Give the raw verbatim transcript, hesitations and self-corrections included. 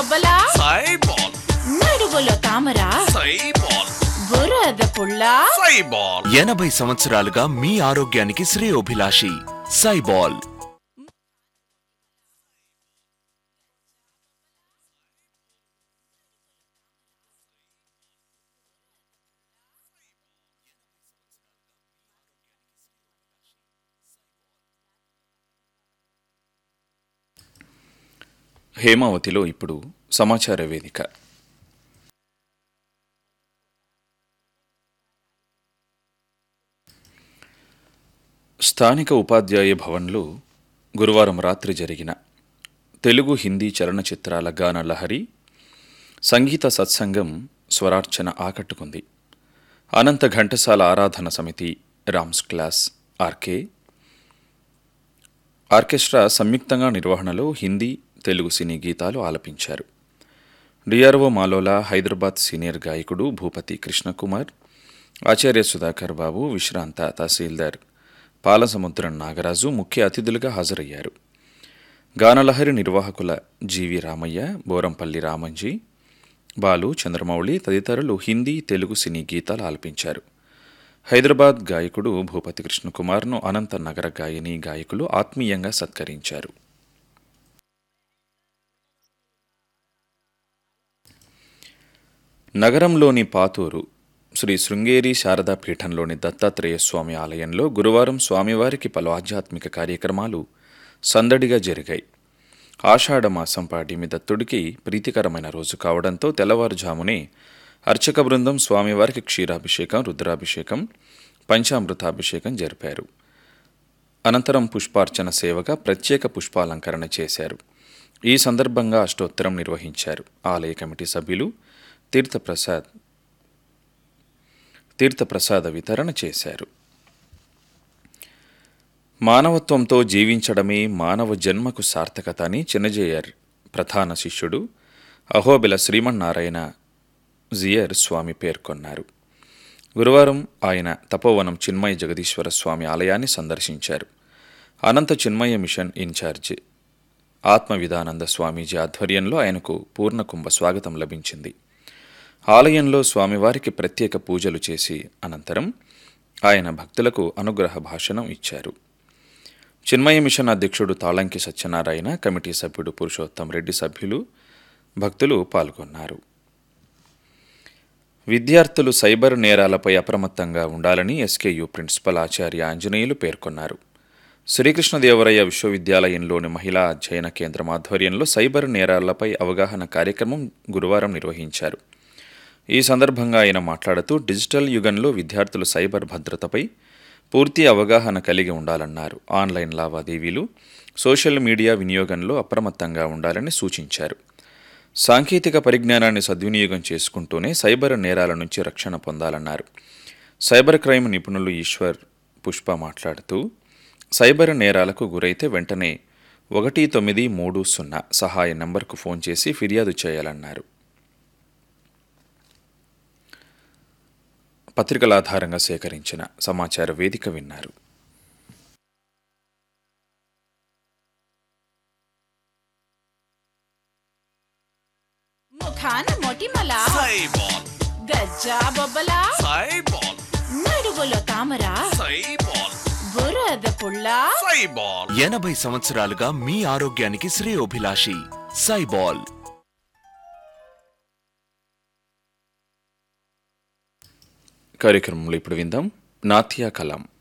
బొబ్బలా సైబాల్, నడువులో తామర సైబాల్, బురద పుల్ల సైబాల్. ఎనభై సంవత్సరాలుగా మీ ఆరోగ్యానికి శ్రేయోభిలాషి సైబాల్. హేమావతిలో ఇప్పుడు సమాచార వేదిక. స్థానిక ఉపాధ్యాయ భవన్లో గురువారం రాత్రి జరిగిన తెలుగు హిందీ చలనచిత్రాల గాన లహరి సంగీత సత్సంగం స్వరార్చన ఆకట్టుకుంది. అనంత ఘంటసాల ఆరాధన సమితి, రామ్స్ క్లాస్, ఆర్కే ఆర్కెస్ట్రా సంయుక్తంగా నిర్వహణలో హిందీ, తెలుగు సినీ గీతాలు ఆలపించారు. డిఆర్ఓ మాలోలా, హైదరాబాద్ సీనియర్ గాయకుడు భూపతి కృష్ణకుమార్, ఆచార్య సుధాకర్ బాబు, విశ్రాంత తహసీల్దార్ పాలసముద్రం నాగరాజు ముఖ్య అతిథులుగా హాజరయ్యారు. గానలహరి నిర్వాహకుల జీవి రామయ్య, బోరంపల్లి రామంజీ, బాలు, చంద్రమౌళి తదితరులు హిందీ, తెలుగు సినీ గీతాలు ఆలపించారు. హైదరాబాద్ గాయకుడు భూపతి కృష్ణకుమార్ను అనంత నగర గాయని గాయకులు ఆత్మీయంగా సత్కరించారు. నగరంలోని పాతూరు శ్రీ శృంగేరి శారదా పీఠంలోని దత్తాత్రేయ స్వామి ఆలయంలో గురువారం స్వామివారికి పలు ఆధ్యాత్మిక కార్యక్రమాలు సందడిగా జరిగాయి. ఆషాఢమాసం పాడ్యమి దత్తుడికి ప్రీతికరమైన రోజు కావడంతో తెల్లవారుజామునే అర్చక బృందం స్వామివారికి క్షీరాభిషేకం, రుద్రాభిషేకం, పంచామృతాభిషేకం జరిపారు. అనంతరం పుష్పార్చన సేవగా ప్రత్యేక పుష్పాలంకరణ చేశారు. ఈ సందర్భంగా అష్టోత్తరం నిర్వహించారు. ఆలయ కమిటీ సభ్యులు తీర్థప్రసాద్ తీర్థప్రసాద వితరణ చేశారు. మానవత్వంతో జీవించడమే మానవ జన్మకు సార్థకత అని చిన్నజేయర్ ప్రధాన శిష్యుడు అహోబిల శ్రీమన్నారాయణ జియర్ స్వామి పేర్కొన్నారు. గురువారం ఆయన తపోవనం చిన్మయ జగదీశ్వర స్వామి ఆలయాన్ని సందర్శించారు. అనంత చిన్మయ మిషన్ ఇన్ఛార్జి ఆత్మవిధానంద స్వామీజీ ఆధ్వర్యంలో ఆయనకు పూర్ణకుంభ స్వాగతం లభించింది. ఆలయంలో స్వామివారికి ప్రత్యేక పూజలు చేసి అనంతరం ఆయన భక్తులకు అనుగ్రహ భాషణం ఇచ్చారు. చిన్మయ మిషన్ అధ్యక్షుడు తాళంకి సత్యనారాయణ, కమిటీ సభ్యుడు పురుషోత్తం రెడ్డి, సభ్యులు, భక్తులు పాల్గొన్నారు. విద్యార్థులు సైబర్ నేరాలపై అప్రమత్తంగా ఉండాలని ఎస్కేయు ప్రిన్సిపల్ ఆచార్య ఆంజనేయులు పేర్కొన్నారు. శ్రీకృష్ణదేవరాయ విశ్వవిద్యాలయంలోని మహిళా అధ్యయన కేంద్రం ఆధ్వర్యంలో సైబర్ నేరాలపై అవగాహన కార్యక్రమం గురువారం నిర్వహించారు. ఈ సందర్భంగా ఆయన మాట్లాడుతూ డిజిటల్ యుగంలో విద్యార్థులు సైబర్ భద్రతపై పూర్తి అవగాహన కలిగి ఉండాలన్నారు. ఆన్లైన్ లావాదేవీలు, సోషల్ మీడియా వినియోగంలో అప్రమత్తంగా ఉండాలని సూచించారు. సాంకేతిక పరిజ్ఞానాన్ని సద్వినియోగం చేసుకుంటూనే సైబర్ నేరాల నుంచి రక్షణ పొందాలన్నారు. సైబర్ క్రైమ్ నిపుణులు ఈశ్వర్, పుష్ప మాట్లాడుతూ సైబర్ నేరాలకు గురైతే వెంటనే ఒకటి తొమ్మిది మూడు సున్నా సహాయ నంబర్కు ఫోన్ చేసి ఫిర్యాదు చేయాలన్నారు. పత్రికల ఆధారంగా సేకరించిన సమాచార వేదిక విన్నారు. ముఖాన మొటిమల సైబాల్, గజ్జా బొబ్బలా సైబాల్, నడువులో తామర సైబాల్, బురద పుల్ల సైబాల్. ఎనభై సంవత్సరాలుగా మీ ఆరోగ్యానికి శ్రేయోభిలాషి సైబాల్. కార్యక్రమంలో ఇప్పుడు విందాం నాట్య కలాం.